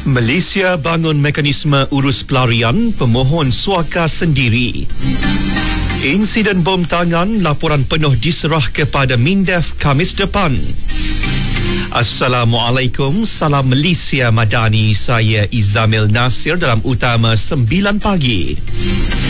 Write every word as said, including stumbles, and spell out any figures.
Malaysia bangun mekanisme urus pelarian pemohon suaka sendiri. Insiden bom tangan, laporan penuh diserah kepada Mindef Khamis depan. Assalamualaikum, salam Malaysia Madani. Saya Izamil Nasir dalam Utama sembilan pagi.